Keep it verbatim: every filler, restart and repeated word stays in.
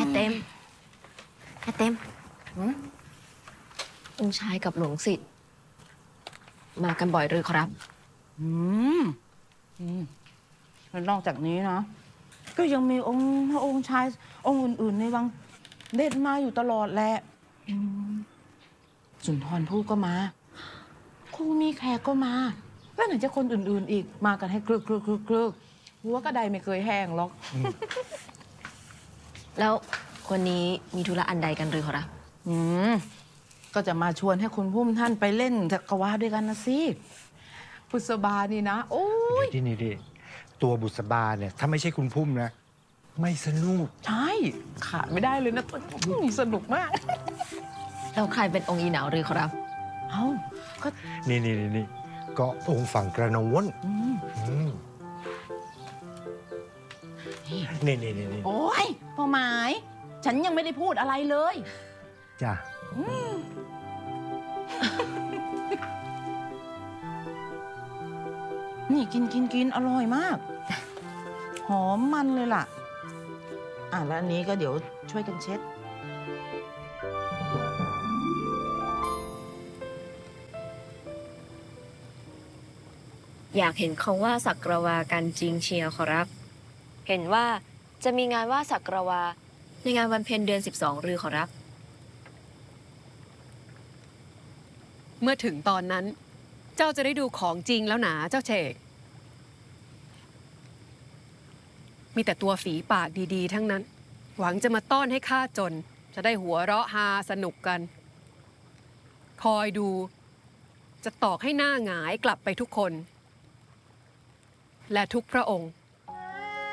เต็มแค่เต็มองค์ชายกับหลวงสิทธิ์มากันบ่อยหรือครับอืมอืมแล้วนอกจากนี้นะก็ยังมีองค์พระองค์ชายองค์อื่นๆในวังเด็ดมาอยู่ตลอดแหละสุนทรภู่ก็มาครูมีแขกก็มาแล้วไหนจะคนอื่นๆอีกมากันให้กรึกกรึกกรึกกรึกหัวกระไดไม่เคยแห้งหรอกแล้ววันนี้มีธุระอันใดกันหรือครับอืมก็จะมาชวนให้คุณพุ่มท่านไปเล่นจักรวาลด้วยกันนะสิบุษบานี่นะโอ้ยนี่นี่ดิตัวบุษบาเนี่ยถ้าไม่ใช่คุณพุ่มนะไม่สนุกใช่ขาดไม่ได้เลยนะสนุกมากแล้วใครเป็นองค์อีเหนาหรือครับเอ้าก็นี่นี่นี่ก็องค์ฝั่งกระโนนนี่นี่นี่นี่โอ้ยพ่อหมายฉันยังไม่ได้พูดอะไรเลยจ้ะนี่กินกินกินอร่อยมากหอมมันเลยล่ะอ่ะแล้วอันนี้ก็เดี๋ยวช่วยกันเช็ดอยากเห็นเขาว่าสักรวากันจริงเชียวครับเห็นว่าจะมีงานว่าสักรวาในงานวันเพ็ญเดือนสิบสองหรือครับเมื่อถึงตอนนั้นเจ้าจะได้ดูของจริงแล้วหนาเจ้าเชกมีแต่ตัวฝีปากดีๆทั้งนั้นหวังจะมาต้อนให้ข้าจนจะได้หัวเราะฮาสนุกกันคอยดูจะตอกให้หน้าหงายกลับไปทุกคนและทุกพระองค์